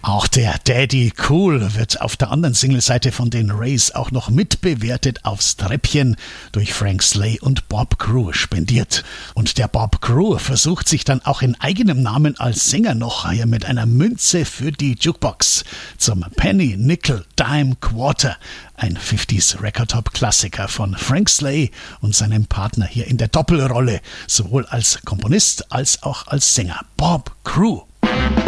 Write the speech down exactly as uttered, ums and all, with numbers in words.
Auch der Daddy Cool wird auf der anderen Singleseite von den Rays auch noch mitbewertet aufs Treppchen durch Frank Slay und Bob Crew spendiert. Und der Bob Crew versucht sich dann auch in eigenem Namen als Sänger noch hier mit einer Münze für die Jukebox zum Penny, Nickel, Dime, Quarter. Ein fünfziger Record-Top-Klassiker von Frank Slay und seinem Partner hier in der Doppelrolle, sowohl als Komponist als auch als Sänger. Bob Crew.